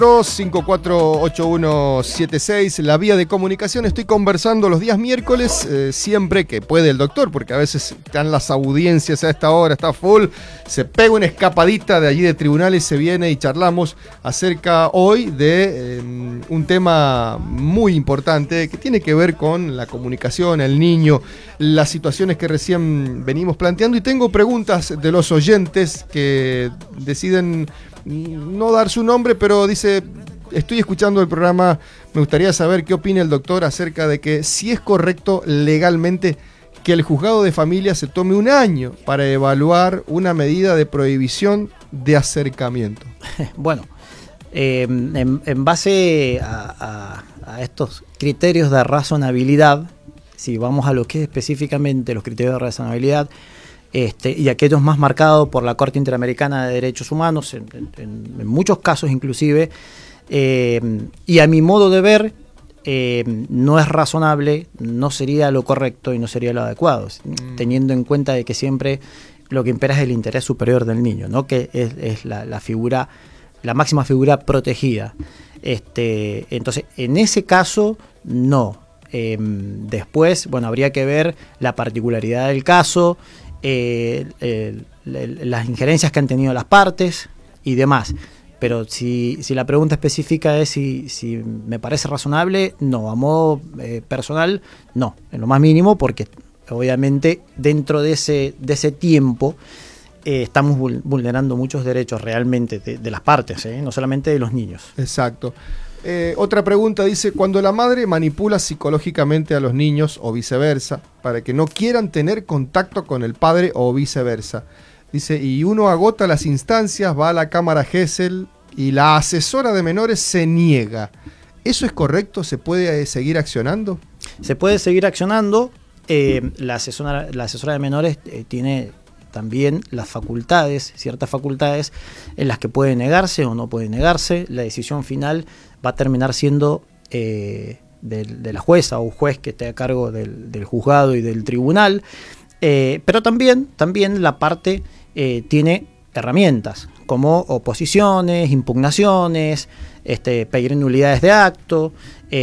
548176, la vía de comunicación. Estoy conversando los días miércoles, siempre que puede el doctor, porque a veces están las audiencias a esta hora, está full, se pega una escapadita de allí de tribunales, se viene y charlamos acerca hoy de un tema muy importante que tiene que ver con la comunicación, el niño, las situaciones que recién venimos planteando, y tengo preguntas de los oyentes que deciden no dar su nombre, pero dice: estoy escuchando el programa, me gustaría saber qué opina el doctor acerca de que si es correcto legalmente que el juzgado de familia se tome un año para evaluar una medida de prohibición de acercamiento. Bueno, en base a estos criterios de razonabilidad, si vamos a lo que es específicamente los criterios de razonabilidad, y aquellos más marcados por la Corte Interamericana de Derechos Humanos, en muchos casos inclusive, y a mi modo de ver, no es razonable, no sería lo correcto y no sería lo adecuado, teniendo en cuenta de que siempre lo que impera es el interés superior del niño, ¿no? Que es la figura, la máxima figura protegida. Entonces, en ese caso, no. Después, bueno, habría que ver la particularidad del caso, las injerencias que han tenido las partes y demás. Pero si la pregunta específica es si me parece razonable, no. A modo personal, no, en lo más mínimo, porque obviamente dentro de ese tiempo estamos vulnerando muchos derechos realmente de las partes, no solamente de los niños. Exacto. Otra pregunta dice: cuando la madre manipula psicológicamente a los niños o viceversa, para que no quieran tener contacto con el padre o viceversa, dice, y uno agota las instancias, va a la cámara Gesell y la asesora de menores se niega, ¿eso es correcto? ¿Se puede seguir accionando? Se puede seguir accionando. La asesora de menores tiene también las facultades, ciertas facultades en las que puede negarse o no puede negarse. La decisión final va a terminar siendo de la jueza o juez que esté a cargo del juzgado y del tribunal, pero también la parte tiene herramientas como oposiciones, impugnaciones, pedir nulidades de acto,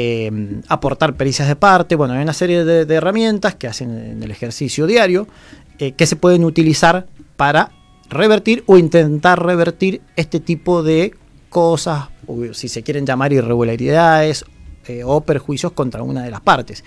aportar pericias de parte. Bueno, hay una serie de herramientas que hacen en el ejercicio diario que se pueden utilizar para revertir o intentar revertir este tipo de cosas, o si se quieren llamar irregularidades o perjuicios contra una de las partes.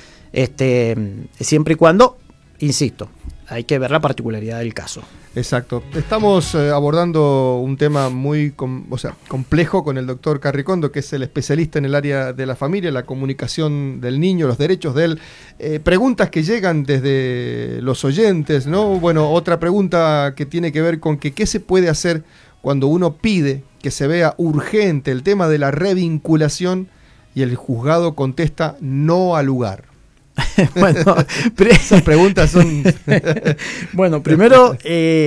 Siempre y cuando, insisto, hay que ver la particularidad del caso. Exacto. Estamos abordando un tema muy complejo con el doctor Carricondo, que es el especialista en el área de la familia, la comunicación del niño, los derechos de él. Preguntas que llegan desde los oyentes, ¿no? Bueno, otra pregunta que tiene que ver con qué se puede hacer cuando uno pide que se vea urgente el tema de la revinculación y el juzgado contesta no al lugar. Bueno, esas preguntas son... Bueno, primero,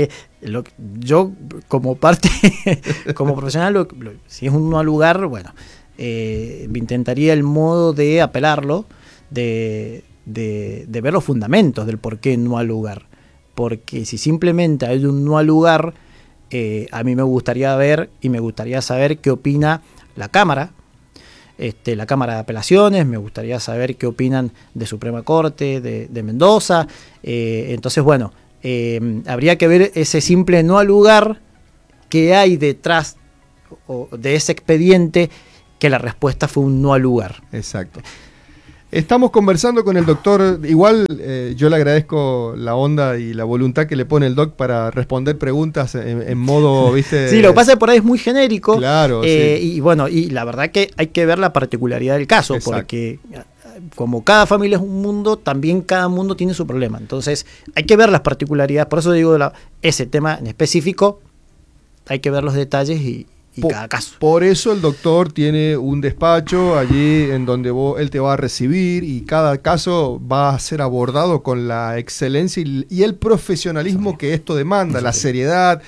yo como parte, como profesional, si es un no al lugar, bueno, intentaría el modo de apelarlo, de ver los fundamentos del por qué no al lugar. Porque si simplemente hay un no al lugar, a mí me gustaría ver y me gustaría saber qué opina la Cámara. La Cámara de Apelaciones, me gustaría saber qué opinan de Suprema Corte, de Mendoza. Entonces, bueno, habría que ver ese simple no al lugar que hay detrás de ese expediente, que la respuesta fue un no al lugar. Exacto. Estamos conversando con el doctor. Igual yo le agradezco la onda y la voluntad que le pone el doc para responder preguntas en modo, ¿viste? Sí, lo que pasa es que por ahí es muy genérico. Claro, sí. Y bueno, y la verdad que hay que ver la particularidad del caso. Exacto. Porque como cada familia es un mundo, también cada mundo tiene su problema. Entonces hay que ver las particularidades. Por eso digo, ese tema en específico, hay que ver los detalles y cada caso. Por eso el doctor tiene un despacho allí en donde él te va a recibir, y cada caso va a ser abordado con la excelencia y el profesionalismo que esto demanda, la seriedad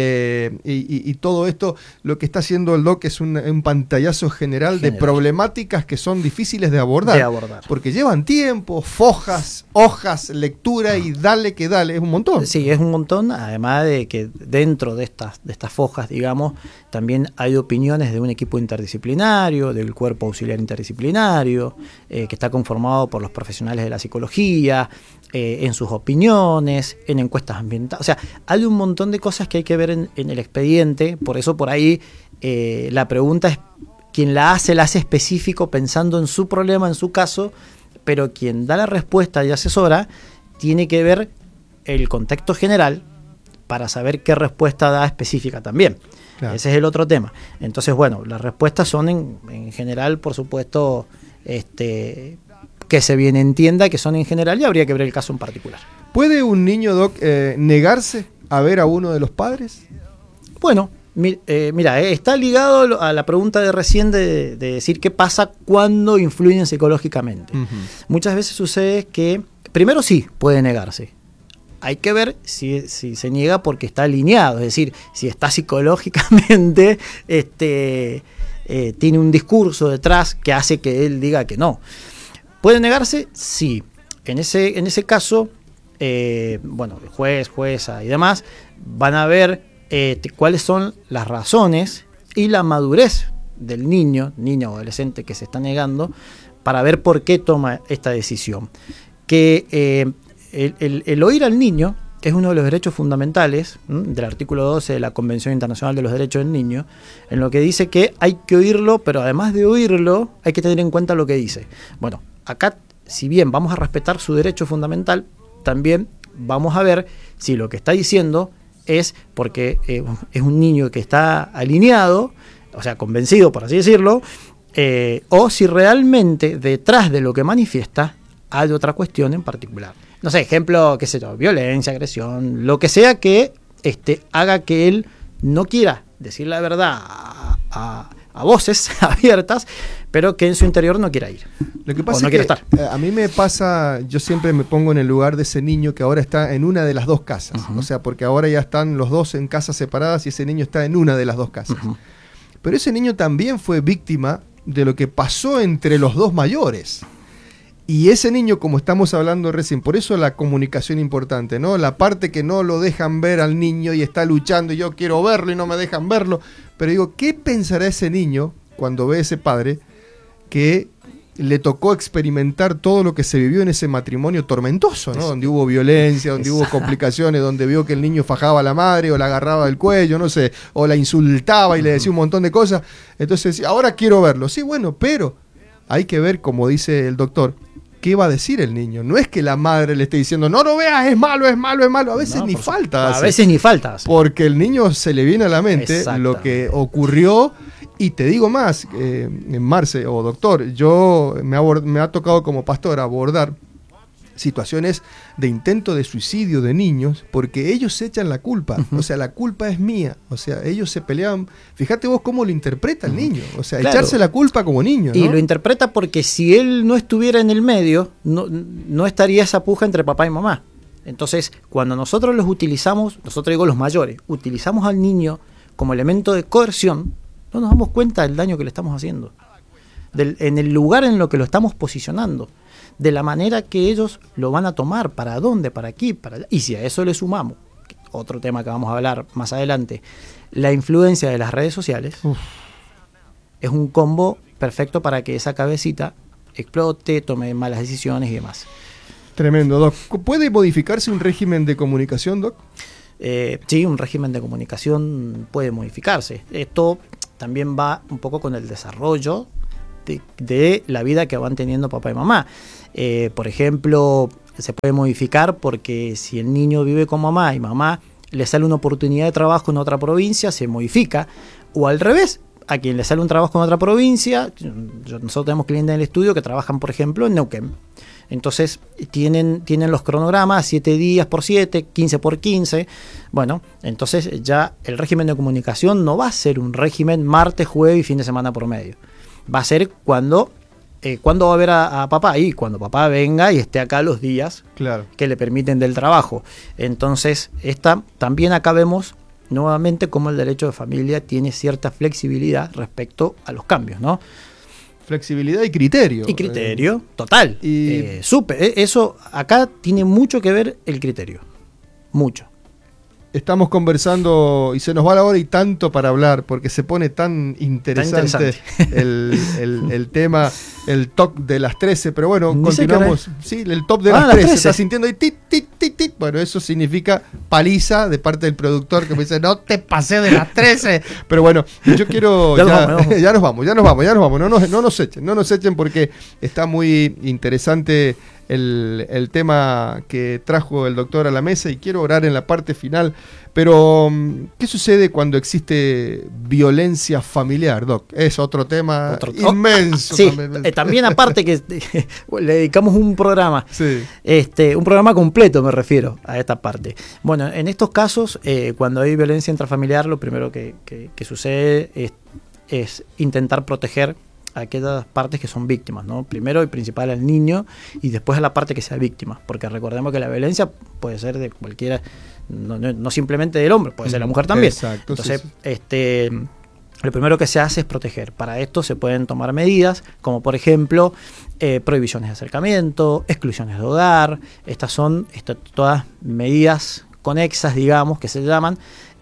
y todo esto. Lo que está haciendo el doc es un pantallazo general de problemáticas que son difíciles de abordar. Porque llevan tiempo, hojas, lectura y dale que dale, es un montón. Sí, es un montón, además de que dentro de estas fojas, digamos, también también hay opiniones de un equipo interdisciplinario, del cuerpo auxiliar interdisciplinario, que está conformado por los profesionales de la psicología, en sus opiniones, en encuestas ambientales. O sea, hay un montón de cosas que hay que ver en el expediente, por eso por ahí la pregunta es, quien la hace específico pensando en su problema, en su caso, pero quien da la respuesta y asesora tiene que ver el contexto general para saber qué respuesta da específica también. Claro. Ese es el otro tema. Entonces, bueno, las respuestas son en general, por supuesto, que se bien entienda que son en general y habría que ver el caso en particular. ¿Puede un niño, Doc, negarse a ver a uno de los padres? Bueno, mira, está ligado a la pregunta de recién de decir qué pasa cuando influyen psicológicamente. Uh-huh. Muchas veces sucede que, primero sí, puede negarse. Hay que ver si se niega porque está alineado, es decir, si está psicológicamente, tiene un discurso detrás que hace que él diga que no. ¿Puede negarse? Sí. En ese caso, bueno, el juez, jueza y demás van a ver cuáles son las razones y la madurez del niño o adolescente que se está negando para ver por qué toma esta decisión. Que el oír al niño es uno de los derechos fundamentales del artículo 12 de la Convención Internacional de los Derechos del Niño, en lo que dice que hay que oírlo, pero además de oírlo hay que tener en cuenta lo que dice. Bueno, acá, si bien vamos a respetar su derecho fundamental, también vamos a ver si lo que está diciendo es porque es un niño que está alineado, o sea, convencido, por así decirlo, o si realmente detrás de lo que manifiesta hay otra cuestión en particular. No sé, ejemplo, qué sé yo, violencia, agresión, lo que sea que haga que él no quiera decir la verdad a voces abiertas, pero que en su interior no quiera ir. Lo que pasa es que estar. A mí me pasa, yo siempre me pongo en el lugar de ese niño que ahora está en una de las dos casas. Uh-huh. O sea, porque ahora ya están los dos en casas separadas y ese niño está en una de las dos casas. Uh-huh. Pero ese niño también fue víctima de lo que pasó entre los dos mayores. Y ese niño, como estamos hablando recién, por eso la comunicación importante, ¿no? La parte que no lo dejan ver al niño y está luchando y yo quiero verlo y no me dejan verlo. Pero digo, ¿qué pensará ese niño cuando ve a ese padre que le tocó experimentar todo lo que se vivió en ese matrimonio tormentoso, ¿no? Donde hubo violencia, donde hubo complicaciones, donde vio que el niño fajaba a la madre o la agarraba del cuello, no sé, o la insultaba y le decía un montón de cosas. Entonces, ahora quiero verlo. Sí, bueno, pero hay que ver, como dice el doctor, ¿qué va a decir el niño? No es que la madre le esté diciendo, no lo veas, es malo, es malo, es malo. A veces ni falta. A veces ni falta. Porque el niño se le viene a la mente lo que ocurrió. Y te digo más, Marce o doctor, me ha tocado como pastor abordar situaciones de intento de suicidio de niños porque ellos se echan la culpa. Uh-huh. O sea, la culpa es mía. O sea, ellos se pelean. Fíjate vos cómo lo interpreta el niño. O sea, claro, echarse la culpa como niño, ¿no? Y lo interpreta porque si él no estuviera en el medio, no estaría esa puja entre papá y mamá. Entonces, cuando nosotros los utilizamos, nosotros digo los mayores, utilizamos al niño como elemento de coerción, no nos damos cuenta del daño que le estamos haciendo. En el lugar en lo que lo estamos posicionando. De la manera que ellos lo van a tomar, para dónde, para aquí, para allá. Y si a eso le sumamos, otro tema que vamos a hablar más adelante, la influencia de las redes sociales, es un combo perfecto para que esa cabecita explote, tome malas decisiones y demás. Tremendo, Doc. ¿Puede modificarse un régimen de comunicación, Doc? Sí, un régimen de comunicación puede modificarse. Esto también va un poco con el desarrollo de la vida que van teniendo papá y mamá. Por ejemplo, se puede modificar porque si el niño vive con mamá y mamá le sale una oportunidad de trabajo en otra provincia, se modifica. O al revés, a quien le sale un trabajo en otra provincia, nosotros tenemos clientes en el estudio que trabajan, por ejemplo, en Neuquén. Entonces tienen los cronogramas 7 días por 7, 15 por 15. Bueno, entonces ya el régimen de comunicación no va a ser un régimen martes, jueves y fin de semana por medio. Va a ser cuando va a ver a papá, y cuando papá venga y esté acá los días, claro, que le permiten del trabajo. Entonces, también acá vemos nuevamente cómo el derecho de familia tiene cierta flexibilidad respecto a los cambios, ¿no? Flexibilidad y criterio. Y criterio, total. Eso acá tiene mucho que ver el criterio. Mucho. Estamos conversando y se nos va la hora y tanto para hablar, porque se pone tan interesante, el tema, el top de las 13. Pero bueno, ni continuamos. Sí, el top de las 13. Estás sintiendo ahí tit, tit, tit, tit. Bueno, eso significa paliza de parte del productor que me dice, no te pasé de las 13. Pero bueno, yo quiero... ya nos vamos. No nos echen porque está muy interesante el tema que trajo el doctor a la mesa y quiero orar en la parte final. Pero, ¿qué sucede cuando existe violencia familiar, Doc? Es otro tema inmenso. Sí, también aparte que le dedicamos un programa, sí. Un programa completo me refiero a esta parte. Bueno, en estos casos, cuando hay violencia intrafamiliar, lo primero que sucede es intentar proteger a aquellas partes que son víctimas, ¿no? Primero y principal al niño y después a la parte que sea víctima, porque recordemos que la violencia puede ser de cualquiera, no simplemente del hombre, puede ser la mujer también. Exacto. Entonces, sí. Lo primero que se hace es proteger. Para esto se pueden tomar medidas, como por ejemplo, prohibiciones de acercamiento, exclusiones de hogar. Estas son todas medidas conexas, digamos, que se llaman.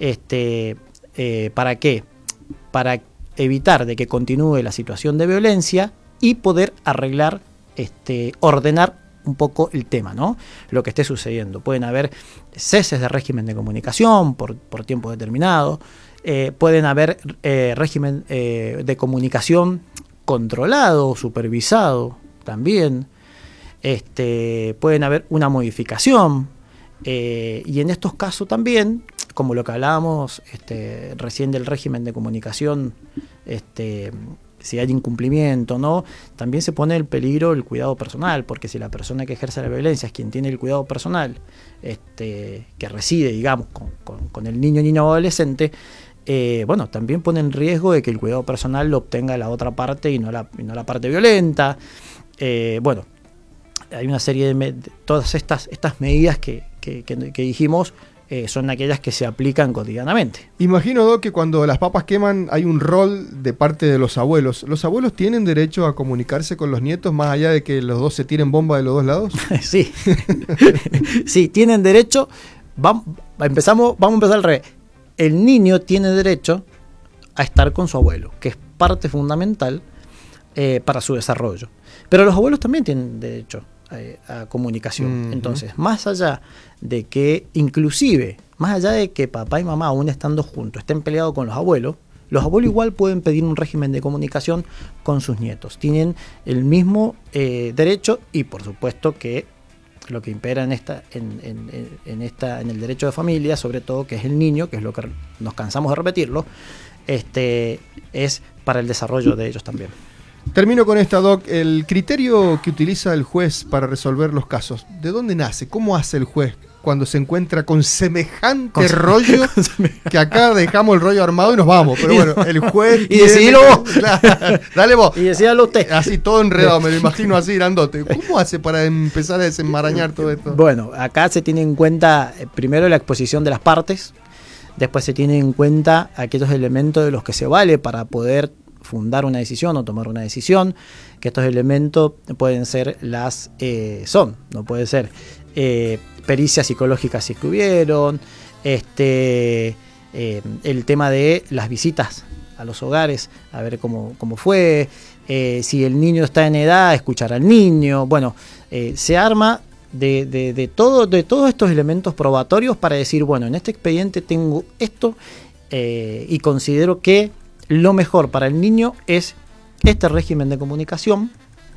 ¿Para qué? Para evitar de que continúe la situación de violencia y poder arreglar, ordenar un poco el tema, ¿no? Lo que esté sucediendo. Pueden haber ceses de régimen de comunicación por tiempo determinado, pueden haber régimen de comunicación controlado, supervisado también, pueden haber una modificación, y en estos casos también, como lo que hablábamos recién del régimen de comunicación, si hay incumplimiento, ¿no? También se pone en peligro el cuidado personal, porque si la persona que ejerce la violencia es quien tiene el cuidado personal, que reside, digamos, con el niño o adolescente, bueno, también pone en riesgo de que el cuidado personal lo obtenga la otra parte y no la parte violenta. Bueno, hay una serie de todas estas medidas que dijimos. Son aquellas que se aplican cotidianamente. Imagino, Doc, que cuando las papas queman hay un rol de parte de los abuelos. ¿Los abuelos tienen derecho a comunicarse con los nietos más allá de que los dos se tiren bomba de los dos lados? Sí, sí, tienen derecho. Vamos a empezar al revés. El niño tiene derecho a estar con su abuelo, que es parte fundamental para su desarrollo. Pero los abuelos también tienen derecho a comunicación. Entonces, más allá de que, inclusive, más allá de que papá y mamá, aún estando juntos, estén peleados con los abuelos igual pueden pedir un régimen de comunicación con sus nietos. Tienen el mismo derecho y, por supuesto, que lo que impera en el derecho de familia, sobre todo, que es el niño, que es lo que nos cansamos de repetirlo, es para el desarrollo de ellos también. Termino con esta, Doc. El criterio que utiliza el juez para resolver los casos, ¿de dónde nace? ¿Cómo hace el juez cuando se encuentra con semejante rollo que acá dejamos el rollo armado y nos vamos? Pero bueno, el juez... Y decidilo vos. Claro, dale vos. Y decídalo usted. Así todo enredado, me lo imagino así grandote. ¿Cómo hace para empezar a desenmarañar todo esto? Bueno, acá se tiene en cuenta primero la exposición de las partes, después se tiene en cuenta aquellos elementos de los que se vale para poder fundar una decisión o tomar una decisión, que estos elementos pueden ser no puede ser pericias psicológicas si es que hubieron, el tema de las visitas a los hogares, a ver cómo fue, si el niño está en edad, escuchar al niño, bueno, se arma de todos estos elementos probatorios para decir, bueno, en este expediente tengo esto y considero que lo mejor para el niño es este régimen de comunicación,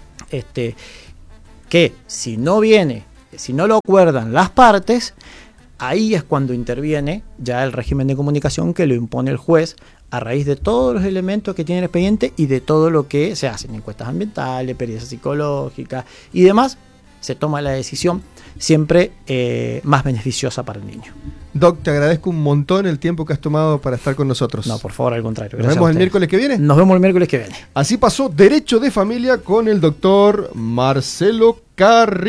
que si no lo acuerdan las partes, ahí es cuando interviene ya el régimen de comunicación que lo impone el juez a raíz de todos los elementos que tiene el expediente y de todo lo que se hacen, encuestas ambientales, pericias psicológicas y demás, se toma la decisión siempre más beneficiosa para el niño. Doc, te agradezco un montón el tiempo que has tomado para estar con nosotros. No, por favor, al contrario. ¿Nos vemos el miércoles que viene? Nos vemos el miércoles que viene. Así pasó Derecho de Familia con el doctor Marcelo Carrillo.